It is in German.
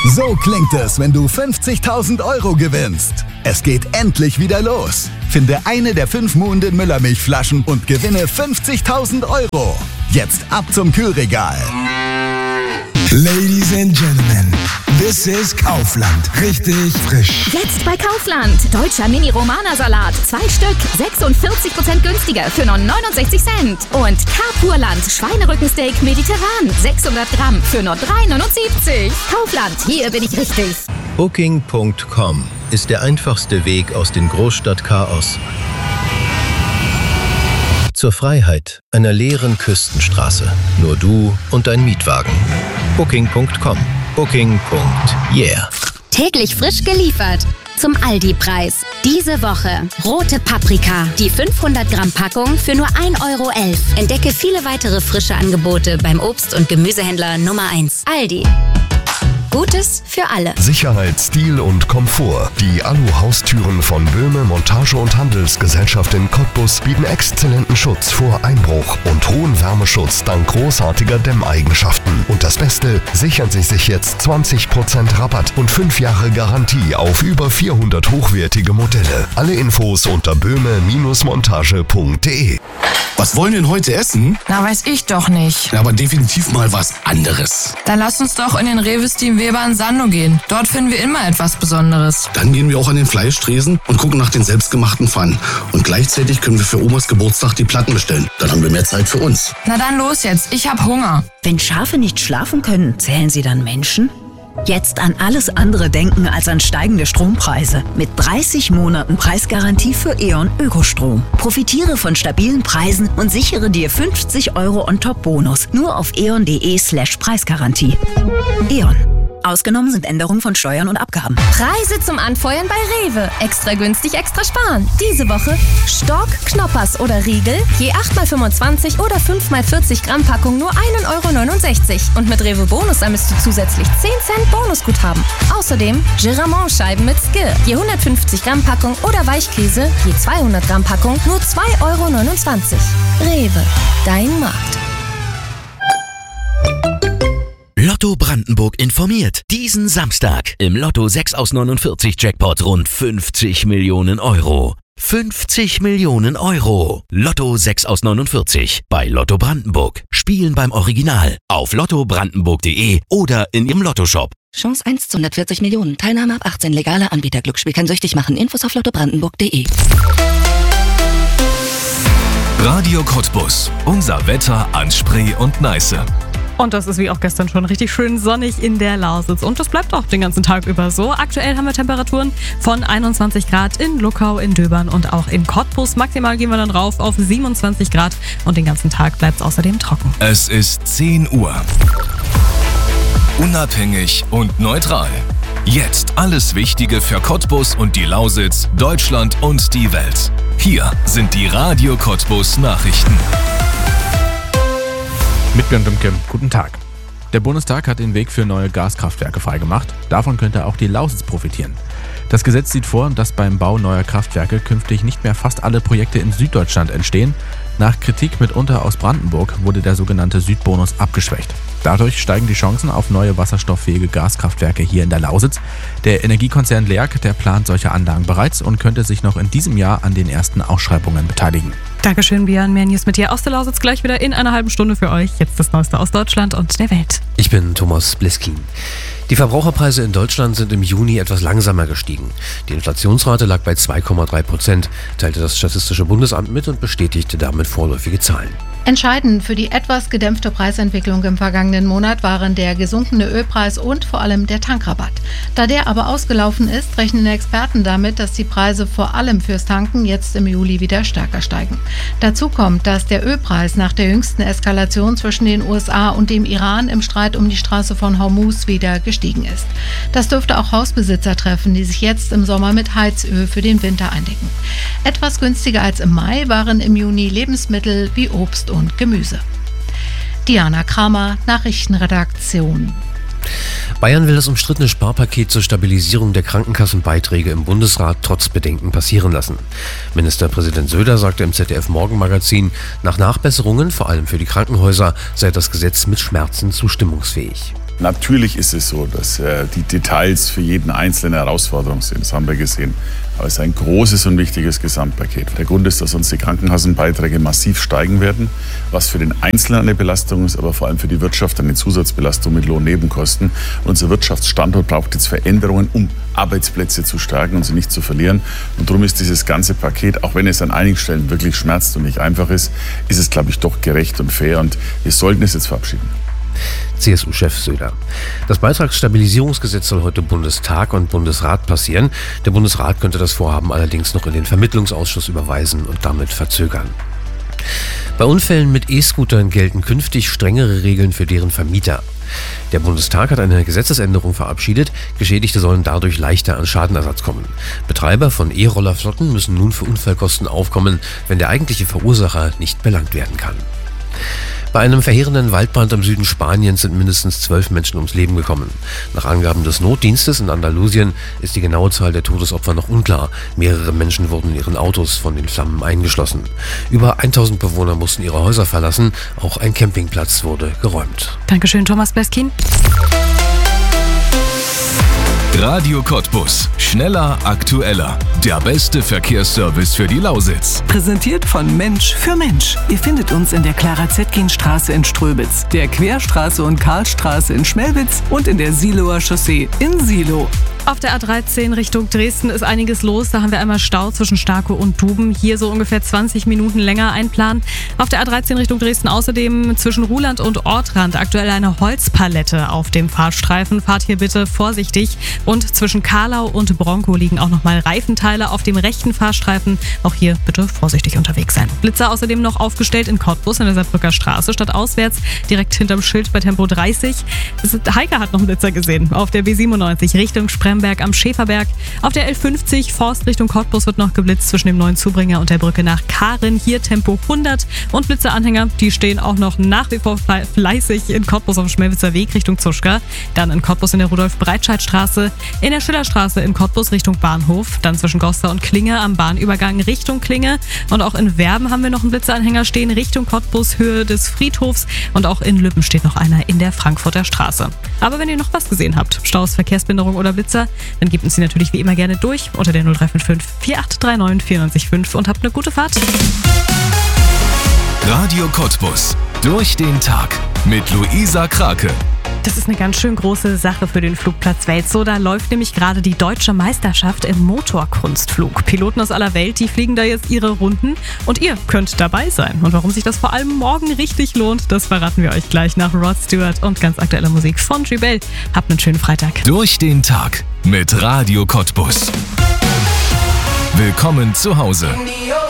So klingt es, wenn du 50.000 Euro gewinnst. Es geht endlich wieder los. Finde eine der 5 Muhnden Müllermilchflaschen und gewinne 50.000 Euro. Jetzt ab zum Kühlregal. Ladies and Gentlemen, this is Kaufland. Richtig frisch. Jetzt bei Kaufland. Deutscher Mini-Romana-Salat. 2 Stück. 46% günstiger für nur 69 Cent. Und Carpurland. Schweinerückensteak mediterran. 600 Gramm für nur 3,79. Kaufland. Hier bin ich richtig. Booking.com ist der einfachste Weg aus dem Großstadtchaos zur Freiheit einer leeren Küstenstraße. Nur du und dein Mietwagen. Booking.com. Booking.yeah. Täglich frisch geliefert. Zum Aldi-Preis. Diese Woche rote Paprika. Die 500 Gramm Packung für nur 1,11 Euro. Entdecke viele weitere frische Angebote beim Obst- und Gemüsehändler Nummer 1. Aldi. Gutes für alle. Sicherheit, Stil und Komfort. Die Alu-Haustüren von Böhme Montage- und Handelsgesellschaft in Cottbus bieten exzellenten Schutz vor Einbruch und hohen Wärmeschutz dank großartiger Dämmeigenschaften. Und das Beste, sichern Sie sich jetzt 20% Rabatt und 5 Jahre Garantie auf über 400 hochwertige Modelle. Alle Infos unter böhme-montage.de. Was wollen wir denn heute essen? Na, weiß ich doch nicht. Ja, aber definitiv mal was anderes. Dann lass uns doch in den Rewe Steam Weber in Sando gehen. Dort finden wir immer etwas Besonderes. Dann gehen wir auch an den Fleischtresen und gucken nach den selbstgemachten Pfannen. Und gleichzeitig können wir für Omas Geburtstag die Platten bestellen. Dann haben wir mehr Zeit für uns. Na dann los jetzt, ich hab Hunger. Wenn Schafe nicht schlafen können, zählen sie dann Menschen? Jetzt an alles andere denken als an steigende Strompreise. Mit 30 Monaten Preisgarantie für E.ON Ökostrom. Profitiere von stabilen Preisen und sichere dir 50 Euro On-Top-Bonus. Nur auf eon.de/Preisgarantie. E.ON. Ausgenommen sind Änderungen von Steuern und Abgaben. Preise zum Anfeuern bei Rewe. Extra günstig, extra sparen. Diese Woche Stork, Knoppers oder Riegel. Je 8x25 oder 5x40 Gramm Packung nur 1,69 Euro. Und mit Rewe Bonus ermisst du zusätzlich 10 Cent Bonusguthaben. Außerdem Giramont-Scheiben mit Skir. Je 150 Gramm Packung oder Weichkäse. Je 200 Gramm Packung nur 2,29 Euro. Rewe, dein Markt. Lotto Brandenburg informiert. Diesen Samstag im Lotto 6 aus 49 Jackpot rund 50 Millionen Euro. 50 Millionen Euro. Lotto 6 aus 49 bei Lotto Brandenburg. Spielen beim Original auf lottobrandenburg.de oder in Ihrem Lottoshop. Chance 1 zu 140 Millionen. Teilnahme ab 18. Legaler Anbieter. Glücksspiel kann süchtig machen. Infos auf lottobrandenburg.de. Radio Cottbus. Unser Wetter an Spree und Neiße. Und das ist wie auch gestern schon richtig schön sonnig in der Lausitz. Und das bleibt auch den ganzen Tag über so. Aktuell haben wir Temperaturen von 21 Grad in Luckau, in Döbern und auch in Cottbus. Maximal gehen wir dann rauf auf 27 Grad und den ganzen Tag bleibt es außerdem trocken. Es ist 10 Uhr. Unabhängig und neutral. Jetzt alles Wichtige für Cottbus und die Lausitz, Deutschland und die Welt. Hier sind die Radio Cottbus Nachrichten. Mit Björn Dümke, guten Tag. Der Bundestag hat den Weg für neue Gaskraftwerke freigemacht. Davon könnte auch die Lausitz profitieren. Das Gesetz sieht vor, dass beim Bau neuer Kraftwerke künftig nicht mehr fast alle Projekte in Süddeutschland entstehen. Nach Kritik mitunter aus Brandenburg wurde der sogenannte Südbonus abgeschwächt. Dadurch steigen die Chancen auf neue wasserstofffähige Gaskraftwerke hier in der Lausitz. Der Energiekonzern LEAG, der plant solche Anlagen bereits und könnte sich noch in diesem Jahr an den ersten Ausschreibungen beteiligen. Dankeschön, Björn. Mehr News mit dir aus der Lausitz gleich wieder in einer halben Stunde für euch. Jetzt das Neueste aus Deutschland und der Welt. Ich bin Thomas Bliskin. Die Verbraucherpreise in Deutschland sind im Juni etwas langsamer gestiegen. Die Inflationsrate lag bei 2,3%, teilte das Statistische Bundesamt mit und bestätigte damit vorläufige Zahlen. Entscheidend für die etwas gedämpfte Preisentwicklung im vergangenen Monat waren der gesunkene Ölpreis und vor allem der Tankrabatt. Da der aber ausgelaufen ist, rechnen Experten damit, dass die Preise vor allem fürs Tanken jetzt im Juli wieder stärker steigen. Dazu kommt, dass der Ölpreis nach der jüngsten Eskalation zwischen den USA und dem Iran im Streit um die Straße von Hormuz wieder gestiegen ist. Das dürfte auch Hausbesitzer treffen, die sich jetzt im Sommer mit Heizöl für den Winter eindecken. Etwas günstiger als im Mai waren im Juni Lebensmittel wie Obst und Gemüse. Diana Kramer, Nachrichtenredaktion. Bayern will das umstrittene Sparpaket zur Stabilisierung der Krankenkassenbeiträge im Bundesrat trotz Bedenken passieren lassen. Ministerpräsident Söder sagte im ZDF-Morgenmagazin, nach Nachbesserungen, vor allem für die Krankenhäuser, sei das Gesetz mit Schmerzen zustimmungsfähig. Natürlich ist es so, dass die Details für jeden Einzelnen eine Herausforderung sind. Das haben wir gesehen. Aber es ist ein großes und wichtiges Gesamtpaket. Der Grund ist, dass uns die Krankenkassenbeiträge massiv steigen werden, was für den Einzelnen eine Belastung ist, aber vor allem für die Wirtschaft eine Zusatzbelastung mit Lohnnebenkosten. Und unser Wirtschaftsstandort braucht jetzt Veränderungen, um Arbeitsplätze zu stärken und sie nicht zu verlieren. Und darum ist dieses ganze Paket, auch wenn es an einigen Stellen wirklich schmerzt und nicht einfach ist es, glaube ich, doch gerecht und fair. Und wir sollten es jetzt verabschieden. CSU-Chef Söder. Das Beitragsstabilisierungsgesetz soll heute Bundestag und Bundesrat passieren. Der Bundesrat könnte das Vorhaben allerdings noch in den Vermittlungsausschuss überweisen und damit verzögern. Bei Unfällen mit E-Scootern gelten künftig strengere Regeln für deren Vermieter. Der Bundestag hat eine Gesetzesänderung verabschiedet. Geschädigte sollen dadurch leichter an Schadenersatz kommen. Betreiber von E-Rollerflotten müssen nun für Unfallkosten aufkommen, wenn der eigentliche Verursacher nicht belangt werden kann. Bei einem verheerenden Waldbrand im Süden Spaniens sind mindestens 12 Menschen ums Leben gekommen. Nach Angaben des Notdienstes in Andalusien ist die genaue Zahl der Todesopfer noch unklar. Mehrere Menschen wurden in ihren Autos von den Flammen eingeschlossen. Über 1000 Bewohner mussten ihre Häuser verlassen. Auch ein Campingplatz wurde geräumt. Dankeschön, Thomas Beskin. Radio Cottbus. Schneller, aktueller. Der beste Verkehrsservice für die Lausitz. Präsentiert von Mensch für Mensch. Ihr findet uns in der Clara-Zetkin-Straße in Ströbitz, der Querstraße und Karlstraße in Schmelwitz und in der Siloer Chaussee in Silo. Auf der A13 Richtung Dresden ist einiges los. Da haben wir einmal Stau zwischen Starkow und Duben. Hier so ungefähr 20 Minuten länger einplanen. Auf der A13 Richtung Dresden außerdem zwischen Ruhland und Ortrand aktuell eine Holzpalette auf dem Fahrstreifen. Fahrt hier bitte vorsichtig. Und zwischen Karlau und Bronkow liegen auch nochmal Reifenteile auf dem rechten Fahrstreifen. Auch hier bitte vorsichtig unterwegs sein. Blitzer außerdem noch aufgestellt in Cottbus in der Saarbrücker Straße stadtauswärts, direkt hinterm Schild bei Tempo 30. Heike hat noch einen Blitzer gesehen. Auf der B97 Richtung Spremberg am Schäferberg. Auf der L50 Forst Richtung Cottbus wird noch geblitzt zwischen dem neuen Zubringer und der Brücke nach Karen. Hier Tempo 100. Und Blitzeranhänger, die stehen auch noch nach wie vor fleißig in Cottbus auf dem Schmelwitzer Weg Richtung Zuschka. Dann in Cottbus in der Rudolf-Breitscheid-Straße. In der Schillerstraße in Cottbus Richtung Bahnhof. Dann zwischen Goster und Klinge am Bahnübergang Richtung Klinge. Und auch in Werben haben wir noch einen Blitzeranhänger stehen Richtung Cottbus, Höhe des Friedhofs. Und auch in Lübben steht noch einer in der Frankfurter Straße. Aber wenn ihr noch was gesehen habt, Staus, Verkehrsbehinderung oder Blitzer, dann gebt uns sie natürlich wie immer gerne durch unter der 0355 4839 945 und habt eine gute Fahrt. Radio Cottbus. Durch den Tag mit Luisa Krake. Das ist eine ganz schön große Sache für den Flugplatz Welzow. Da läuft nämlich gerade die deutsche Meisterschaft im Motorkunstflug. Piloten aus aller Welt, die fliegen da jetzt ihre Runden und ihr könnt dabei sein. Und warum sich das vor allem morgen richtig lohnt, das verraten wir euch gleich nach Rod Stewart und ganz aktueller Musik von Gibel. Habt einen schönen Freitag. Durch den Tag mit Radio Cottbus. Willkommen zu Hause.